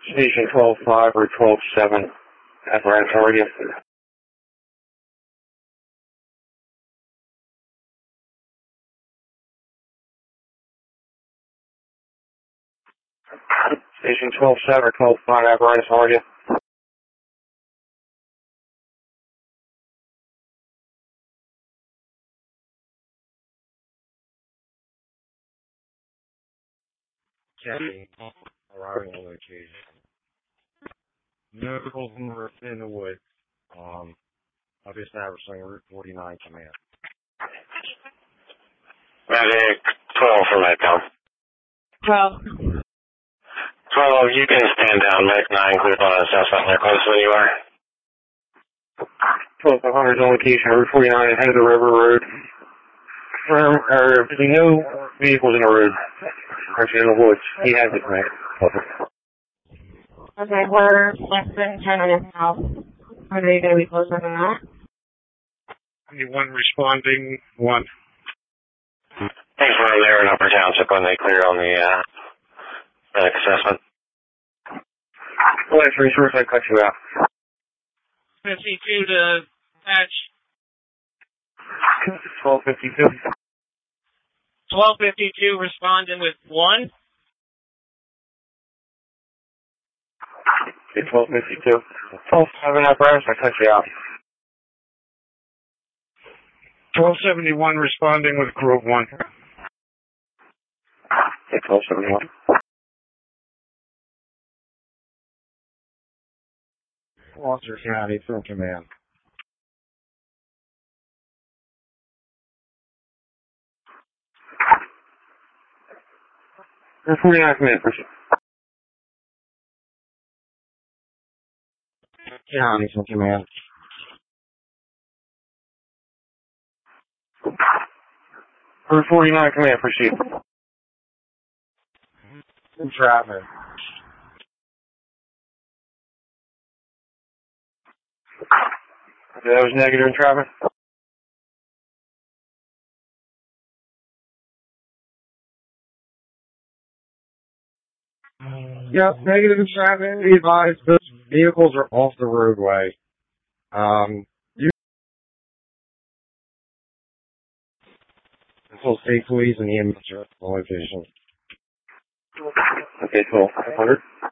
Station 12-5 or 12-7. Apparatus, how are you? Station 12-7 or 12-5, apparatus, how are you? Kathy, arriving on location. No vehicles in the woods. I'll be establishing Route 49 command. Medic 12 for Medcom. 12. 12, you can stand down. Medic 9, clear on assessment. They're closer than you are. 12-500 on location, Route 49, head of the River Road. There's no vehicles in the road. Actually, in the woods. He has it, right? Okay, we're less than 10 minutes out. Are they going to be closer than that? Anyone responding? 1. Thanks for there in Upper Township when they clear on the medic assessment. Last resource, I cut you out. 52 to patch. 1252. 1252 responding with 1. Okay, 1252. 12-7 apparatus, I cut you out. 1271 responding with Grove 1. Okay, 1271. Foster County from command. There's 49 minutes. County from command. Route 49 command, proceed. In traffic. Okay, that was negative in traffic. Yep, negative in traffic. Be advised, those vehicles are off the roadway. Until state police and EMS are at the location. Okay, 1200.